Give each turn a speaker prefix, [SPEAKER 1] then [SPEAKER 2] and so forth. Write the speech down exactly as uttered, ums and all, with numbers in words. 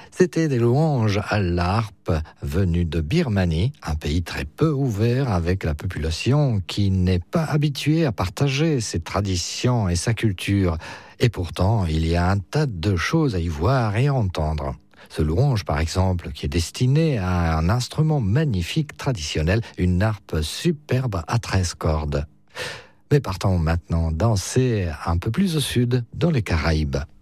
[SPEAKER 1] C'était des louanges à l'harpe venues de Birmanie, un pays très peu ouvert avec la population qui n'est pas habituée à partager ses traditions et sa culture. Et pourtant, il y a un tas de choses à y voir et à entendre. Ce louange, par exemple, qui est destiné à un instrument magnifique traditionnel, une harpe superbe à treize cordes. Mais partons maintenant danser un peu plus au sud, dans les Caraïbes.